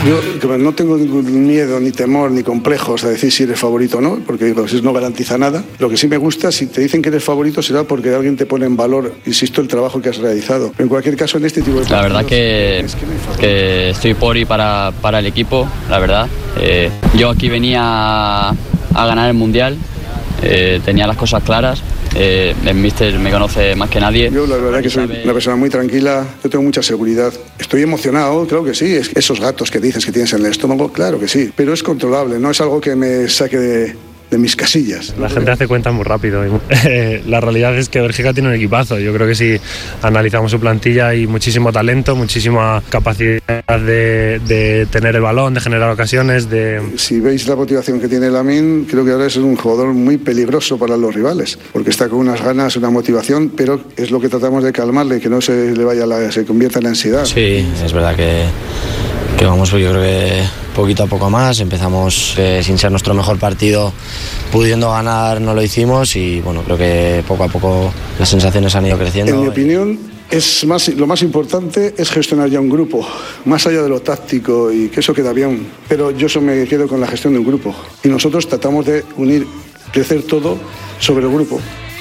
Yo no tengo ningún miedo, ni temor, ni complejos a decir si eres favorito o no, porque digo, eso no garantiza nada. Lo que sí me gusta, si te dicen que eres favorito, será porque alguien te pone en valor, insisto, el trabajo que has realizado. Pero en cualquier caso, en este tipo de partidos... La verdad que estoy por y para el equipo, la verdad. Yo aquí venía a ganar el Mundial, tenía las cosas claras. El míster me conoce más que nadie. Yo la verdad que soy una persona muy tranquila, yo tengo mucha seguridad. Estoy emocionado, creo que sí. Esos gatos que dices que tienes en el estómago, claro que sí. Pero es controlable, no es algo que me saque de mis casillas. La gente hace cuentas muy rápido. La realidad es que Bélgica tiene un equipazo. Yo creo que si analizamos su plantilla hay muchísimo talento, muchísima capacidad de tener el balón, de generar ocasiones. Si veis la motivación que tiene Lamine, creo que ahora es un jugador muy peligroso para los rivales, porque está con unas ganas, una motivación, pero es lo que tratamos de calmarle, que no se le vaya se convierta en ansiedad. Sí, es verdad que vamos, yo creo que poquito a poco más. Empezamos sin ser nuestro mejor partido, pudiendo ganar no lo hicimos, y bueno, creo que poco a poco las sensaciones han ido creciendo. En mi opinión, lo más importante es gestionar ya un grupo, más allá de lo táctico, y que eso queda bien, pero yo me quedo con la gestión de un grupo, y nosotros tratamos de crecer todo sobre el grupo.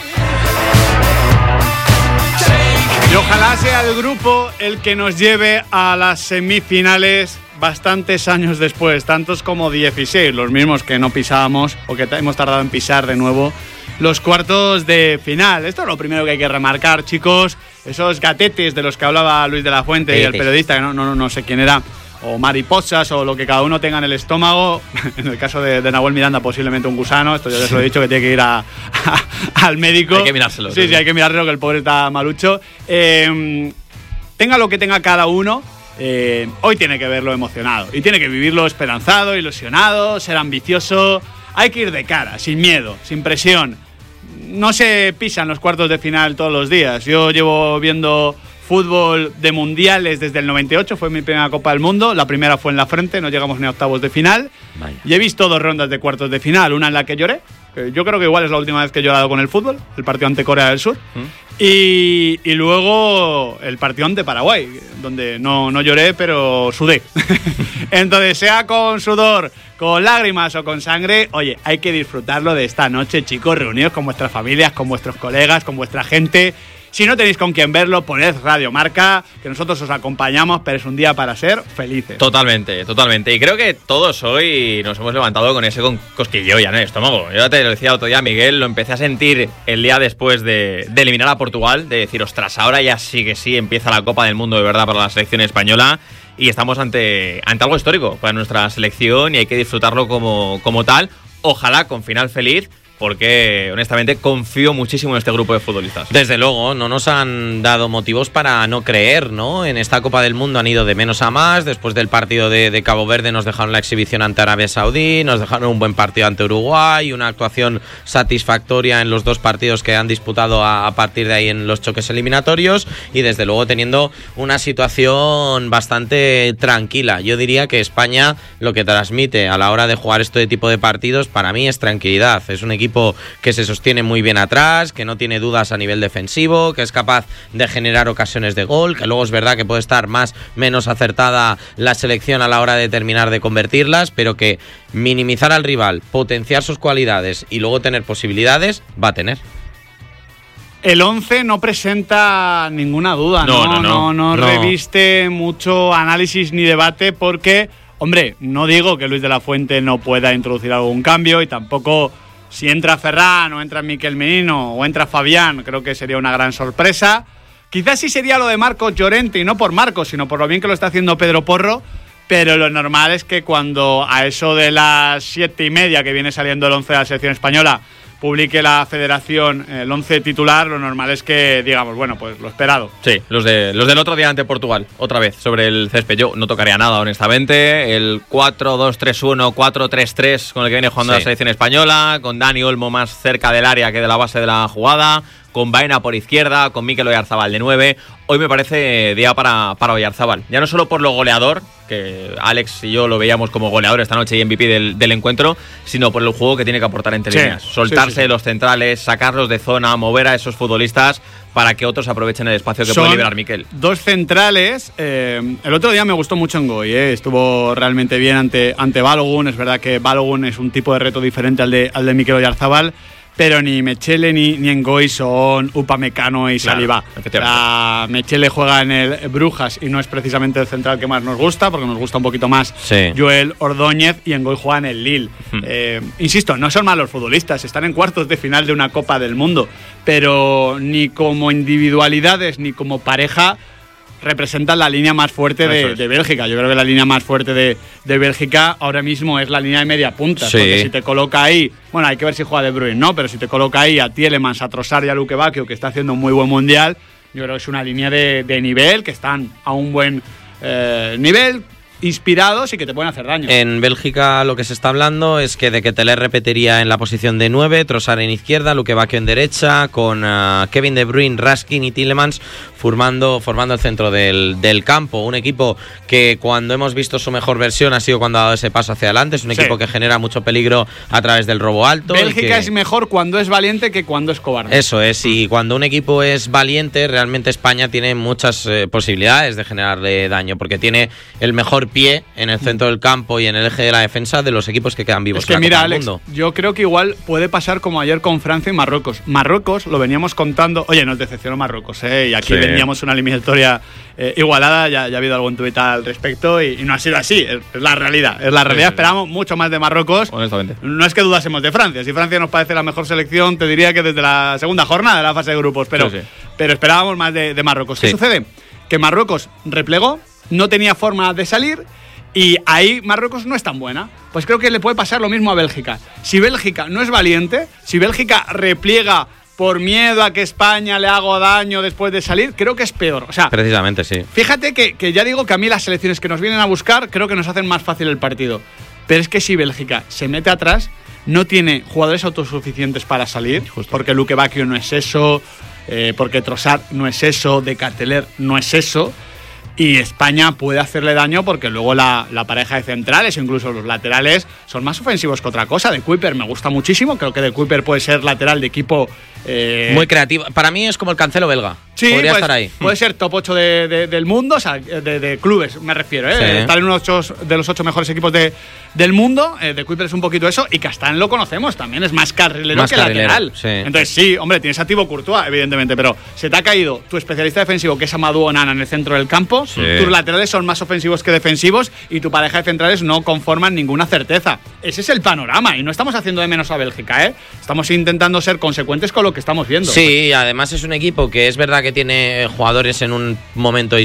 Y ojalá sea el grupo el que nos lleve a las semifinales bastantes años después, tantos como 16, los mismos que no pisábamos o que hemos tardado en pisar de nuevo los cuartos de final. Esto es lo primero que hay que remarcar, chicos. Esos gatetes de los que hablaba Luis de la Fuente y el periodista, que no sé quién era, o mariposas, o lo que cada uno tenga en el estómago. En el caso de Nahuel Miranda, posiblemente un gusano. Esto yo les lo he dicho, que tiene que ir al médico. Hay que mirárselo. Sí, hay que mirárselo, que el pobre está malucho. Tenga lo que tenga cada uno, hoy tiene que verlo emocionado. Y tiene que vivirlo esperanzado, ilusionado, ser ambicioso. Hay que ir de cara, sin miedo, sin presión. No se pisan los cuartos de final todos los días. Yo llevo viendo fútbol de mundiales desde el 98, fue mi primera Copa del Mundo. La primera fue en la frente, no llegamos ni a octavos de final. Vaya. Y he visto 2 rondas de cuartos de final, una en la que lloré. Yo creo que igual es la última vez que he llorado con el fútbol, el partido ante Corea del Sur. Y luego el partido ante Paraguay, donde no lloré, pero sudé. Entonces, sea con sudor, con lágrimas o con sangre, oye, hay que disfrutarlo de esta noche, chicos, reunidos con vuestras familias, con vuestros colegas, con vuestra gente. Si no tenéis con quién verlo, poned Radio Marca, que nosotros os acompañamos, pero es un día para ser felices. Totalmente. Y creo que todos hoy nos hemos levantado con ese cosquilleo ya en el estómago. Yo te lo decía otro día, Miguel, lo empecé a sentir el día después de eliminar a Portugal, de decir, ostras, ahora ya sí que sí empieza la Copa del Mundo de verdad para la selección española, y estamos ante algo histórico para nuestra selección, y hay que disfrutarlo como tal. Ojalá con final feliz, porque honestamente confío muchísimo en este grupo de futbolistas. Desde luego, no nos han dado motivos para no creer, ¿no? En esta Copa del Mundo han ido de menos a más. Después del partido de Cabo Verde nos dejaron la exhibición ante Arabia Saudí, nos dejaron un buen partido ante Uruguay, una actuación satisfactoria en los 2 partidos que han disputado a partir de ahí en los choques eliminatorios, y desde luego teniendo una situación bastante tranquila. Yo diría que España lo que transmite a la hora de jugar este tipo de partidos para mí es tranquilidad. Es un equipo que se sostiene muy bien atrás, que no tiene dudas a nivel defensivo, que es capaz de generar ocasiones de gol, que luego es verdad que puede estar menos acertada la selección a la hora de terminar de convertirlas, pero que minimizar al rival, potenciar sus cualidades y luego tener posibilidades, va a tener. El 11 no presenta ninguna duda, no reviste mucho análisis ni debate, porque, hombre, no digo que Luis de la Fuente no pueda introducir algún cambio, y tampoco si entra Ferran o entra Miquel Merino o entra Fabián, creo que sería una gran sorpresa. Quizás sí sería lo de Marcos Llorente, y no por Marcos, sino por lo bien que lo está haciendo Pedro Porro, pero lo normal es que cuando a eso de las 7:30 que viene saliendo el 11 de la selección española publique la federación el 11 titular, lo normal es que digamos, bueno, pues lo esperado. Sí, los del otro día ante Portugal, otra vez sobre el césped. Yo no tocaría nada, honestamente. El 4-2-3-1, 4-3-3 con el que viene jugando la selección española, con Dani Olmo más cerca del área que de la base de la jugada, con Baena por izquierda, con Mikel Oyarzabal de 9. Hoy me parece día para Oyarzabal. Ya no solo por lo goleador, que Alex y yo lo veíamos como goleador esta noche y MVP del encuentro, sino por el juego que tiene que aportar entre líneas. Soltarse de los centrales, sacarlos de zona, mover a esos futbolistas para que otros aprovechen el espacio que puede liberar Mikel. Dos centrales. El otro día me gustó mucho Ngoy, estuvo realmente bien ante Balogun. Es verdad que Balogun es un tipo de reto diferente al de Mikel Oyarzabal, pero ni Mechele ni Ngoy son Upamecano y Saliba. Mechele juega en el Brujas y no es precisamente el central que más nos gusta, porque nos gusta un poquito más Joel Ordóñez, y Ngoy juega en el Lille. Insisto, no son malos futbolistas, están en cuartos de final de una Copa del Mundo, pero ni como individualidades ni como pareja representan la línea más fuerte de Bélgica. Yo creo que la línea más fuerte de Bélgica ahora mismo es la línea de media punta. Porque si te coloca ahí, bueno, hay que ver si juega De Bruyne, ¿no? Pero si te coloca ahí a Tielemans, a Trossard y a Luke Bacchio, que está haciendo un muy buen mundial, yo creo que es una línea de nivel, que están a un buen nivel, inspirados y que te pueden hacer daño. En Bélgica lo que se está hablando es que de Ketelaere repetiría en la posición de 9, Trossard en izquierda, Luke Bacchio en derecha, con Kevin De Bruyne, Raskin y Tielemans formando el centro del campo. Un equipo que cuando hemos visto su mejor versión ha sido cuando ha dado ese paso hacia adelante. Es un equipo que genera mucho peligro a través del robo alto. Bélgica es mejor cuando es valiente que cuando es cobarde. Eso es, y cuando un equipo es valiente, realmente España tiene muchas posibilidades de generarle daño, porque tiene el mejor pie en el centro del campo y en el eje de la defensa de los equipos que quedan vivos. Es que mira, Alex, yo creo que igual puede pasar como ayer con Francia y Marruecos. Marruecos, lo veníamos contando. Oye, nos decepcionó Marruecos, y aquí veníamos una eliminatoria igualada. Ya ha habido algún tuit al respecto y no ha sido así. Es la realidad. Esperábamos mucho más de Marruecos. Honestamente. No es que dudásemos de Francia. Si Francia nos parece la mejor selección, te diría que desde la segunda jornada de la fase de grupos. Pero esperábamos más de Marruecos. ¿Qué sucede? Que Marruecos replegó, no tenía forma de salir, y ahí Marruecos no es tan buena. Pues creo que le puede pasar lo mismo a Bélgica. Si Bélgica no es valiente, si Bélgica repliega por miedo a que España le haga daño después de salir, creo que es peor. O sea, precisamente, sí. Fíjate que ya digo que a mí las selecciones que nos vienen a buscar creo que nos hacen más fácil el partido. Pero es que si Bélgica se mete atrás, no tiene jugadores autosuficientes para salir, porque Luke Bacchio no es eso, porque Trossard no es eso, De Ketelaere no es eso. Y España puede hacerle daño porque luego la pareja de centrales o incluso los laterales son más ofensivos que otra cosa. De Kuiper me gusta muchísimo. Creo que De Kuiper puede ser lateral de equipo muy creativo. Para mí es como el Cancelo belga. Sí, podría estar ahí. Puede ser top 8 del mundo, o sea, de clubes me refiero. Estar en uno de los 8 mejores equipos del mundo. De Kuiper es un poquito eso. Y Castán lo conocemos también, es más carrilero que lateral. Sí. Entonces sí, hombre, tienes a Thibaut Courtois, evidentemente, pero se te ha caído tu especialista defensivo, que es Amadou Onana, en el centro del campo. Sí. Tus laterales son más ofensivos que defensivos y tu pareja de centrales no conforman ninguna certeza. Ese es el panorama y no estamos haciendo de menos a Bélgica, Estamos intentando ser consecuentes con lo que estamos viendo. Sí, además es un equipo que es verdad que tiene jugadores en un momento